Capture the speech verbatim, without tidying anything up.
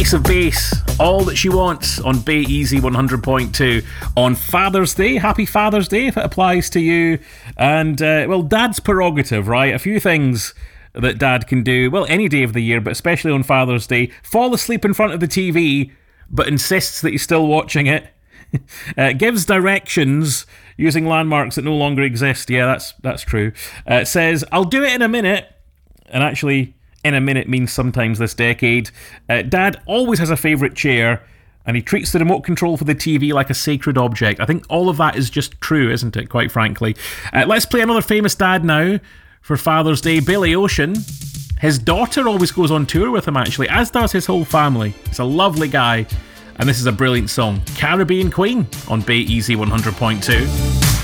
Ace of Base, All That She Wants on Bay Easy one hundred point two on Father's Day. Happy Father's Day if it applies to you. And, uh, well, Dad's prerogative, right? A few things that Dad can do, well, any day of the year, but especially on Father's Day. Fall asleep in front of the T V, but insists that he's still watching it. uh, gives directions using landmarks that no longer exist. Yeah, that's that's true. Uh, says, I'll do it in a minute. And actually, in a minute means sometimes this decade. Uh, Dad always has a favourite chair, and he treats the remote control for the T V like a sacred object. I think all of that is just true, isn't it, quite frankly? Uh, let's play another famous dad now for Father's Day. Billy Ocean. His daughter always goes on tour with him, actually, as does his whole family. He's a lovely guy, and this is a brilliant song. Caribbean Queen on Bay Easy one hundred point two.